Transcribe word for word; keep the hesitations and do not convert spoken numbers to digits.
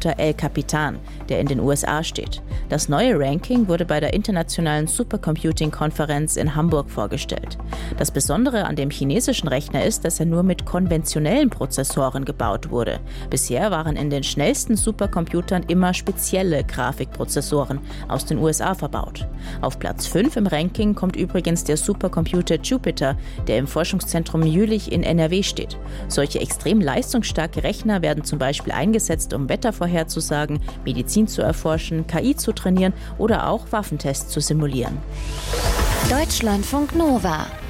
Supercomputer El Capitan, der in den U S A steht. Das neue Ranking wurde bei der internationalen Supercomputing-Konferenz in Hamburg vorgestellt. Das Besondere an dem chinesischen Rechner ist, dass er nur mit konventionellen Prozessoren gebaut wurde. Bisher waren in den schnellsten Supercomputern immer spezielle Grafikprozessoren aus den U S A verbaut. Auf Platz fünf im Ranking kommt übrigens der Supercomputer Jupiter, der im Forschungszentrum Jülich in N R W steht. Solche extrem leistungsstarke Rechner werden zum Beispiel eingesetzt, um Wetter vorherzusagen, Medizin zu erforschen, K I zu trainieren oder auch Waffentests zu simulieren. Deutschlandfunk Nova